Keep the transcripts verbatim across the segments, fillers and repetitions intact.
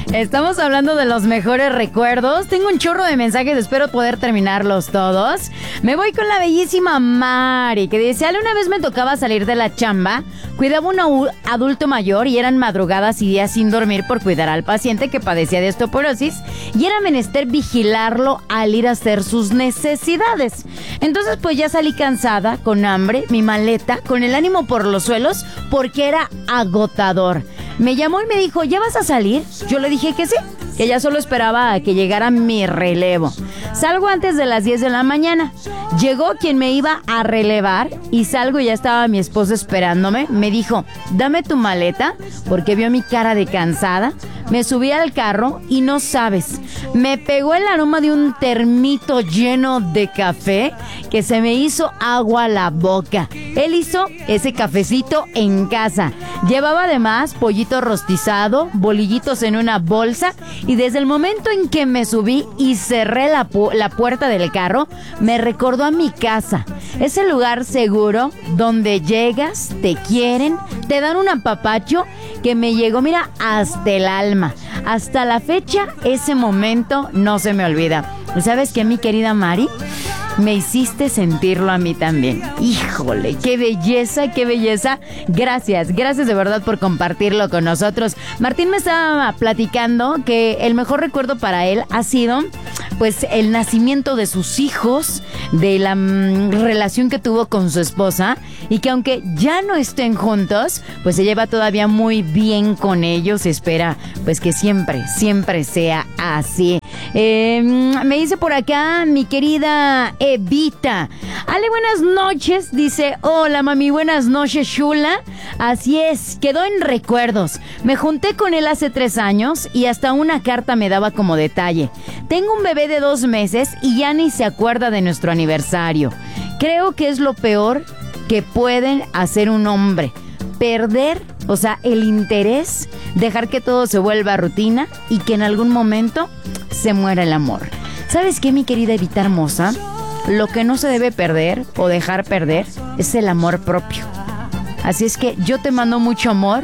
Estamos hablando de los mejores recuerdos. Tengo un chorro de mensajes, espero poder terminarlos todos. Me voy con la bellísima Mari, que dice: una vez me tocaba salir de la chamba, cuidaba a un adulto mayor y eran madrugadas y días sin dormir por cuidar al paciente que padecía de osteoporosis y era menester vigilarlo al ir a hacer sus necesidades. Entonces pues ya salí cansada, con hambre, mi maleta, con el ánimo por los suelos porque era agotador. Me llamó y me dijo: ¿ya vas a salir? Yo le dije que sí, que ya solo esperaba a que llegara mi relevo. Salgo antes de las diez de la mañana. Llegó quien me iba a relevar y salgo y ya estaba mi esposo esperándome. Me dijo: dame tu maleta, porque vio mi cara de cansada. Me subí al carro y no sabes, me pegó el aroma de un termito lleno de café que se me hizo agua a la boca. Él hizo ese cafecito en casa. Llevaba además pollito rostizado, bolillitos en una bolsa y desde el momento en que me subí y cerré la, pu- la puerta del carro, me recordó a mi casa. Ese lugar seguro donde llegas, te quieren, te dan un apapacho que me llegó, mira, hasta el alma. Hasta la fecha, ese momento no se me olvida. ¿Sabes qué, mi querida Mari? Me hiciste sentirlo a mí también. Híjole, qué belleza, qué belleza. Gracias, gracias de verdad por compartirlo con nosotros. Martín me estaba platicando que el mejor recuerdo para él ha sido pues el nacimiento de sus hijos, de la mm, relación que tuvo con su esposa y que aunque ya no estén juntos, pues se lleva todavía muy bien con ellos. Espera pues que siempre, siempre sea así. Eh, me dice por acá mi querida Evita: Ale, buenas noches. Dice: hola mami, buenas noches chula. Así es, quedó en recuerdos. Me junté con él hace tres años y hasta una carta me daba como detalle. Tengo un bebé de dos meses y ya ni se acuerda de nuestro aniversario. Creo que es lo peor que pueden hacer un hombre. Perder, o sea, el interés, dejar que todo se vuelva rutina y que en algún momento se muera el amor. ¿Sabes qué, mi querida Evita hermosa? Lo que no se debe perder o dejar perder es el amor propio. Así es que yo te mando mucho amor,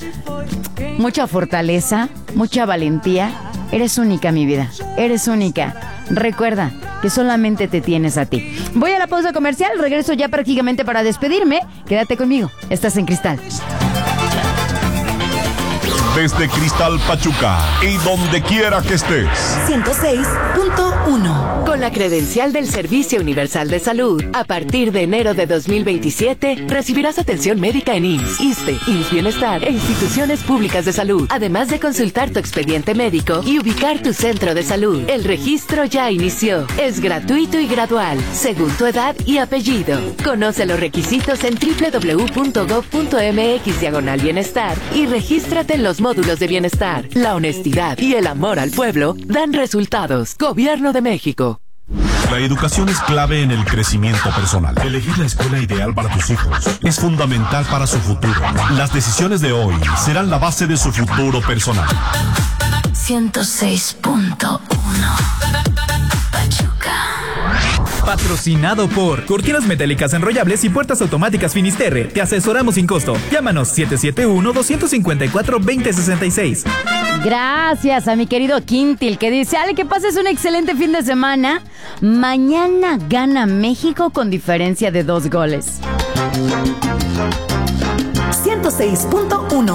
mucha fortaleza, mucha valentía. Eres única, mi vida. Eres única. Recuerda que solamente te tienes a ti. Voy a la pausa comercial, regreso ya prácticamente para despedirme. Quédate conmigo, estás en Cristal. Desde Cristal Pachuca y donde quiera que estés. ciento seis punto uno. Con la credencial del Servicio Universal de Salud, a partir de enero de dos mil veintisiete, recibirás atención médica en I M S S, ISSSTE, I M S S Bienestar e instituciones públicas de salud, además de consultar tu expediente médico y ubicar tu centro de salud. El registro ya inició. Es gratuito y gradual, según tu edad y apellido. Conoce los requisitos en doble u doble u doble u punto gob punto eme equis diagonal bienestar y regístrate en los módulos de bienestar. La honestidad y el amor al pueblo dan resultados. Gobierno de México. La educación es clave en el crecimiento personal. Elegir la escuela ideal para tus hijos es fundamental para su futuro. Las decisiones de hoy serán la base de su futuro personal. ciento seis punto uno. Patrocinado por Cortinas Metálicas Enrollables y Puertas Automáticas Finisterre. Te asesoramos sin costo. Llámanos siete siete uno, dos cinco cuatro, dos cero seis seis. Gracias a mi querido Quintil, que dice: Ale, que pases un excelente fin de semana. Mañana gana México con diferencia de dos goles. ciento seis punto uno.